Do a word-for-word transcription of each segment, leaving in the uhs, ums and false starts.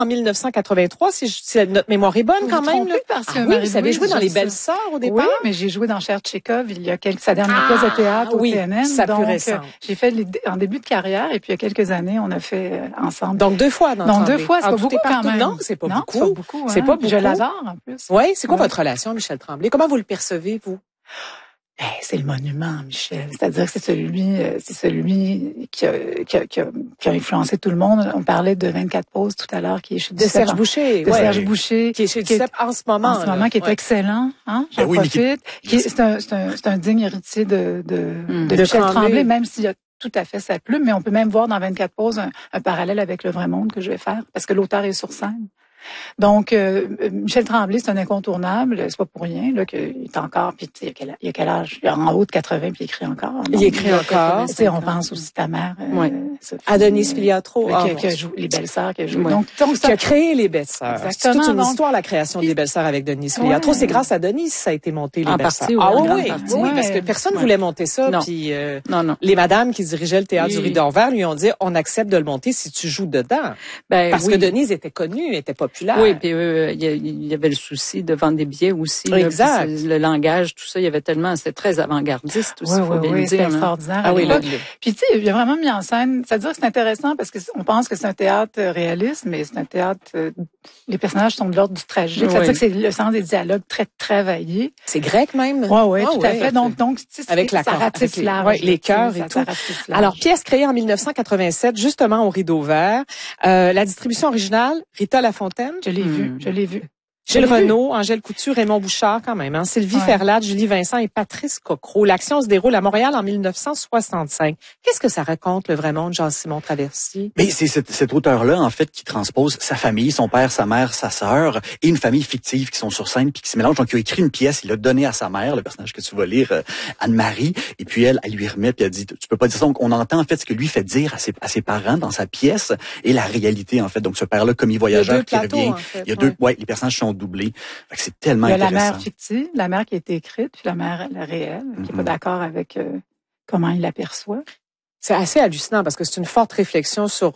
En mille neuf cent quatre-vingt-trois, si, je, si notre mémoire est bonne vous quand vous même. Là. Parce que Ah oui, vous avez joué dans Les Belles ça. Sœurs au départ? Oui, mais j'ai joué dans Cher Tchekhov il y a quelques, sa dernière ah, pièce de théâtre oui, au T N M. Ça donc, plus récent. j'ai fait les, en début de carrière et puis il y a quelques années, on a fait euh, ensemble. Donc deux fois dans Donc deux fois, c'est ah, pas beaucoup quand même. Non, c'est pas non, beaucoup. C'est pas beaucoup. Hein? C'est pas beaucoup. Je l'adore en plus. Oui, c'est quoi ouais. votre relation, Michel Tremblay? Comment vous le percevez, vous? Ben, c'est le monument, Michel. C'est-à-dire que c'est celui, c'est celui qui a, qui, a, qui, a, qui a influencé tout le monde. On parlait de vingt-quatre pauses tout à l'heure, qui est chez de Duceppe. Serge Boucher. De ouais. Serge Boucher. Qui est chez Duceppe en ce moment. En ce moment, là. qui est ouais. excellent. Hein? J'en ben oui, profite. Qui... Qui est, c'est, un, c'est, un, c'est un digne héritier de, de, mmh. de, de Michel Tremblay. Tremblay, même s'il a tout à fait sa plume. Mais on peut même voir dans vingt-quatre pauses un, un parallèle avec Le Vrai Monde que je vais faire, parce que l'auteur est sur scène. Donc, euh, Michel Tremblay, c'est un incontournable. C'est pas pour rien là qu'il est encore. Puis il y a quel, il y a quel âge? Il est en haut de quatre-vingts puis il écrit encore. Donc, il écrit encore. Tu sais, on pense aussi à ta mère. Euh, ouais. Adonis Filiatro, qui, oh, qui a joué Les Belles Sœurs, qui a joué. Ouais. Donc, donc ça, qui a créé Les Belles Sœurs. C'est toute une donc, histoire la création des Belles Sœurs avec Denis Filiatro. Ouais. C'est grâce à Denis ça a été monté Les en Belles partie, Sœurs. Ah oui, oui, partie. oui, parce que personne ne ouais. voulait monter ça. Non. Puis euh, non, non. les madames qui dirigeaient le théâtre oui. du Rideau Vert lui ont dit on accepte de le monter si tu joues dedans. Ben, parce oui. que Denise était connue, était populaire. Oui, puis euh, il y, il y avait le souci de vendre des billets aussi. Exact. Là, le langage, tout ça, il y avait tellement, c'était très avant-gardiste aussi, oui, faut oui, bien oui, le dire. C'est extraordinaire. Ah oui, le... Puis tu sais, il a vraiment mis en scène. C'est-à-dire que c'est intéressant parce que on pense que c'est un théâtre réaliste, mais c'est un théâtre. Euh, les personnages sont de l'ordre du tragique. Oui. C'est-à-dire que c'est le sens des dialogues très travaillés. C'est grec même. Oui, oui, ah, tout ouais, à fait. Donc, donc, tu sais, avec la ça ratisse les, large. Ouais, les cœurs et tout. Alors, pièce créée en mille neuf cent quatre-vingt-sept, justement au Rideau Vert. Euh, la distribution originale, Rita Lafontaine. Je l'ai hmm. vu, je l'ai vu. Gilles Renaud, Angèle Couture, Raymond Bouchard quand même, hein, Sylvie ouais. Ferlat, Julie Vincent et Patrice Cocro. L'action se déroule à Montréal en mille neuf cent soixante-cinq. Qu'est-ce que ça raconte, Le Vrai Monde, Jean-Simon Traversier? Mais c'est cet, cet auteur-là, en fait, qui transpose sa famille, son père, sa mère, sa sœur, et une famille fictive qui sont sur scène puis qui se mélangent. Donc, il a écrit une pièce, il l'a donnée à sa mère, le personnage que tu vas lire, euh, Anne-Marie, et puis elle, elle lui remet, puis elle dit, tu peux pas dire ça. Donc, on entend, en fait, ce que lui fait dire à ses, à ses parents dans sa pièce et la réalité, en fait. Donc, ce père-là, commis voyageur qui plateaux, revient. En fait, il y a ouais. deux, ouais, les personnages sont doublés. Fait que c'est tellement il y a intéressant. la mère fictive, la mère qui a été écrite, puis la mère la réelle, mm-hmm. qui est pas d'accord avec euh, comment il l'aperçoit. C'est assez hallucinant parce que c'est une forte réflexion sur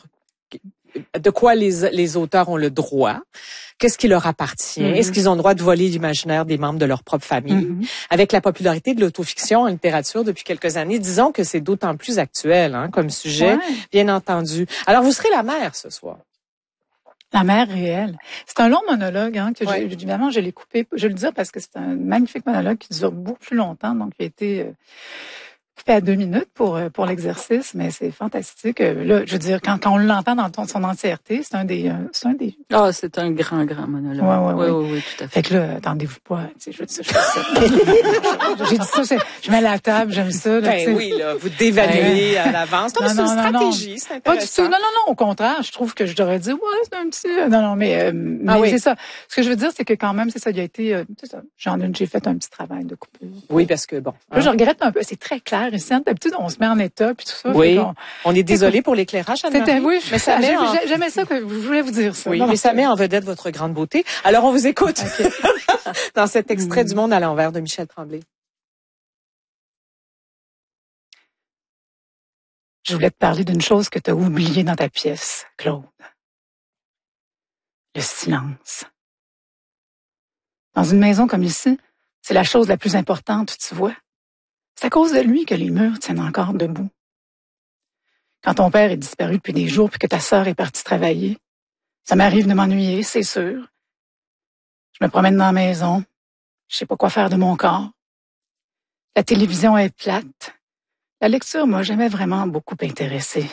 de quoi les, les auteurs ont le droit, qu'est-ce qui leur appartient, mm-hmm. est-ce qu'ils ont le droit de voler l'imaginaire des membres de leur propre famille. Mm-hmm. Avec la popularité de l'autofiction en littérature depuis quelques années, disons que c'est d'autant plus actuel hein, comme sujet, ouais. bien entendu. Alors, vous serez la mère ce soir. La mère réelle. C'est un long monologue, hein, que ouais. j'ai, évidemment, je l'ai coupé. Je vais le dire parce que c'est un magnifique monologue qui dure beaucoup plus longtemps, donc il a été euh, coupé à deux minutes pour pour l'exercice, mais c'est fantastique. Là, je veux dire, quand, quand on l'entend dans ton, son entièreté, c'est un des, euh, c'est un des. Ah, oh, c'est un grand, grand monologue. Ouais, ouais, oui, ouais. oui, oui, tout à fait. Fait que là, attendez-vous pas, tu sais, je veux dire ça, je dis ça. J'ai dit ça, je, je mets la table, j'aime ça. Là, ben oui, là, vous dévaluez à l'avance. Non, c'est une stratégie, c'est intéressant. Pas du tout. Non, non, non, au contraire, je trouve que je devrais dire, ouais, c'est un petit. Non, non, mais, euh, mais ah, oui. c'est ça. Ce que je veux dire, c'est que quand même, c'est ça, il a été, euh, c'est ça. J'en ai, j'ai fait un petit travail de coupure. Oui, parce que bon. Là, hein. je regrette un peu. C'est très clair ici. D'habitude, on se met en état puis tout ça. Oui. On, on est désolé pour l'éclairage, Anne-Marie. Oui, mais ça met en... j'aimais ça que je voulais vous dire ça. Oui, non, mais ça met en vedette votre grande beauté. Alors, on vous écoute okay. dans cet extrait mmh. du Monde à l'envers de Michel Tremblay. Je voulais te parler d'une chose que tu as oubliée dans ta pièce, Claude. Le silence. Dans une maison comme ici, c'est la chose la plus importante, tu vois. C'est à cause de lui que les murs tiennent encore debout. Quand ton père est disparu depuis des jours puis que ta sœur est partie travailler, ça m'arrive de m'ennuyer, c'est sûr. Je me promène dans la maison, je sais pas quoi faire de mon corps. La télévision est plate. La lecture m'a jamais vraiment beaucoup intéressée.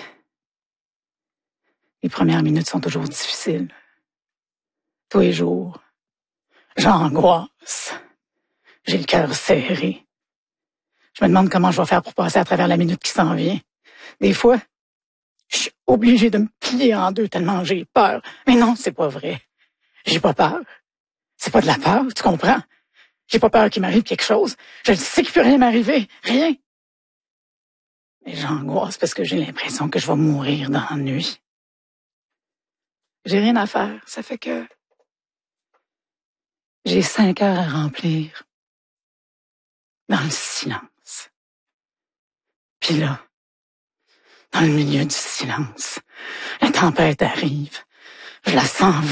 Les premières minutes sont toujours difficiles. Tous les jours, j'angoisse. J'ai le cœur serré. Je me demande comment je vais faire pour passer à travers la minute qui s'en vient. Des fois, je suis obligée de me plier en deux tellement j'ai peur. Mais non, c'est pas vrai. J'ai pas peur. C'est pas de la peur, tu comprends? J'ai pas peur qu'il m'arrive quelque chose. Je sais qu'il peut rien m'arriver. Rien. Mais j'angoisse parce que j'ai l'impression que je vais mourir d'ennui. J'ai rien à faire. Ça fait que j'ai cinq heures à remplir. Dans le silence. Puis là, dans le milieu du silence, la tempête arrive. Je la sens